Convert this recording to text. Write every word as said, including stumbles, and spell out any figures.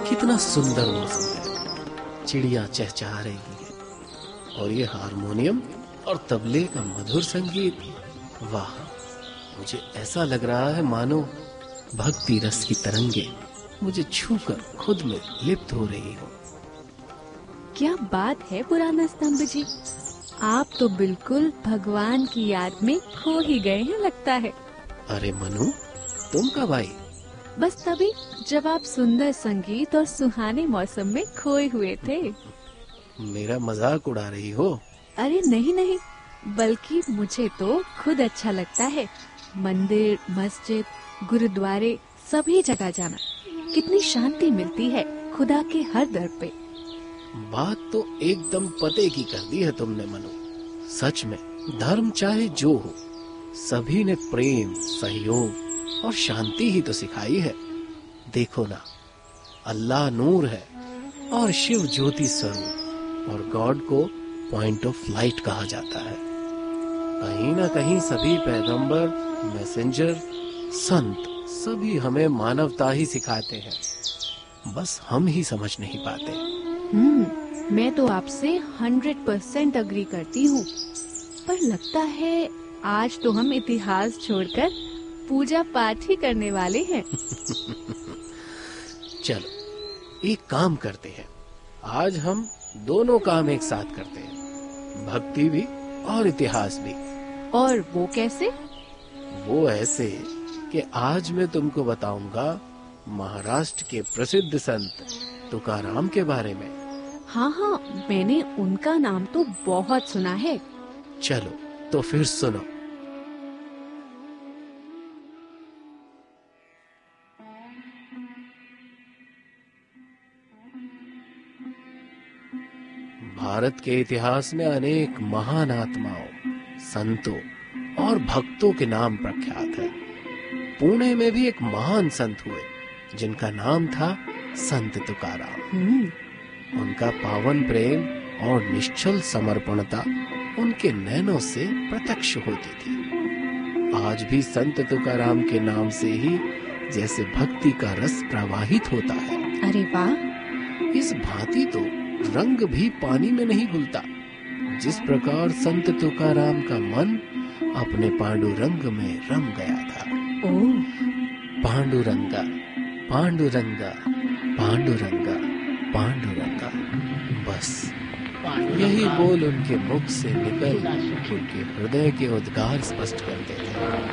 कितना सुंदर मौसम है, चिड़िया चहचहा रही है और ये हारमोनियम और तबले का मधुर संगीत, वाह! मुझे ऐसा लग रहा है मानो भक्ति रस की तरंगे मुझे छूकर खुद में लिप्त हो रही हो। क्या बात है पुराना स्तंभ जी, आप तो बिल्कुल भगवान की याद में खो ही गए हैं लगता है। अरे मनु, तुम कब आई? बस तभी जब आप सुंदर संगीत और सुहाने मौसम में खोए हुए थे। मेरा मजाक उड़ा रही हो? अरे नहीं नहीं, बल्कि मुझे तो खुद अच्छा लगता है। मंदिर, मस्जिद, गुरुद्वारे, सभी जगह जाना, कितनी शांति मिलती है खुदा के हर दर पे। बात तो एकदम पते की कर दी है तुमने मनु। सच में धर्म चाहे जो हो, सभी ने प्रेम, सहयोग और शांति ही तो सिखाई है। देखो ना, अल्लाह नूर है और शिव ज्योति स्वरूप, और गॉड को पॉइंट ऑफ लाइट कहा जाता है। कहीं ना कहीं सभी पैगंबर, मैसेंजर, संत सभी हमें मानवता ही सिखाते हैं, बस हम ही समझ नहीं पाते। हम्म, मैं तो आपसे हंड्रेड परसेंट अग्री करती हूँ, पर लगता है आज तो हम इतिहास छोड़कर पूजा पाठ ही करने वाले हैं। चलो एक काम करते हैं, आज हम दोनों काम एक साथ करते हैं, भक्ति भी और इतिहास भी। और वो कैसे? वो ऐसे कि आज मैं तुमको बताऊंगा महाराष्ट्र के प्रसिद्ध संत तुकाराम के बारे में। हाँ हाँ, मैंने उनका नाम तो बहुत सुना है। चलो तो फिर सुनो। भारत के इतिहास में अनेक महान आत्माओं, संतों और भक्तों के नाम प्रख्यात है। पुणे में भी एक महान संत हुए जिनका नाम था संत तुकाराम। उनका पावन प्रेम और निश्चल समर्पणता उनके नैनों से प्रत्यक्ष होती थी। आज भी संत तुकाराम के नाम से ही जैसे भक्ति का रस प्रवाहित होता है। अरे वाह! इस भांति तो रंग भी पानी में नहीं घुलता, जिस प्रकार संत तुकाराम का मन अपने पांडुरंग में रम गया था। ओह! पांडुरंगा, पांडुरंगा, पांडुरंगा, पांडुरंगा, बस यही बोल उनके मुख से निकल उनके हृदय के उद्गार स्पष्ट करते थे।